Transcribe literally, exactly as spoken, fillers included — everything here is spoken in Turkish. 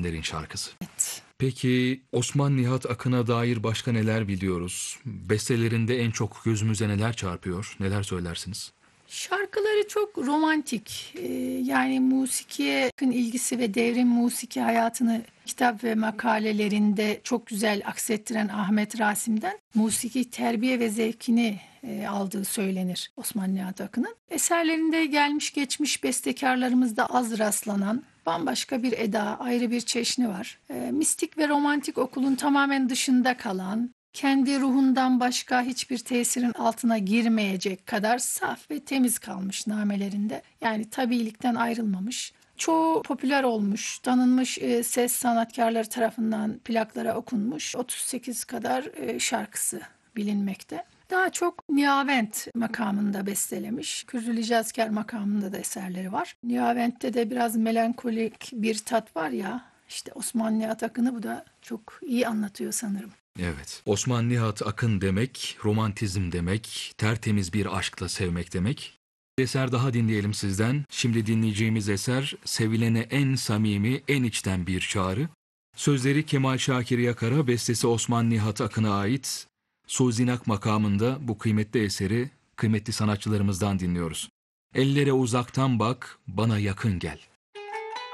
sevenlerin şarkısı. Evet. Peki Osman Nihat Akın'a dair başka neler biliyoruz? Bestelerinde en çok gözümüze neler çarpıyor? Neler söylersiniz? Şarkıları çok romantik. Ee, yani musikiye yakın ilgisi ve devrim musiki hayatını kitap ve makalelerinde çok güzel aksettiren Ahmet Rasim'den musiki terbiye ve zevkini e, aldığı söylenir Osman Nihat Akın'ın. Eserlerinde gelmiş geçmiş bestekarlarımızda az rastlanan bambaşka bir eda, ayrı bir çeşni var. E, mistik ve romantik okulun tamamen dışında kalan, kendi ruhundan başka hiçbir tesirin altına girmeyecek kadar saf ve temiz kalmış namelerinde. Yani tabiilikten ayrılmamış. Çoğu popüler olmuş, tanınmış e, ses sanatkarları tarafından plaklara okunmuş. otuz sekiz kadar e, şarkısı bilinmekte. Daha çok Nihavent makamında bestelemiş. Kürrül Hicazkar makamında da eserleri var. Nihavent'te de biraz melankolik bir tat var ya, işte Osman Nihat Akın'ı bu da çok iyi anlatıyor sanırım. Evet. Osman Nihat Akın demek, romantizm demek, tertemiz bir aşkla sevmek demek. Bir eser daha dinleyelim sizden. Şimdi dinleyeceğimiz eser sevilene en samimi, en içten bir çağrı. Sözleri Kemal Şakir Yakar'a, bestesi Osman Nihat Akın'a ait. Suzinak makamında bu kıymetli eseri kıymetli sanatçılarımızdan dinliyoruz. Ellere uzaktan bak, bana yakın gel.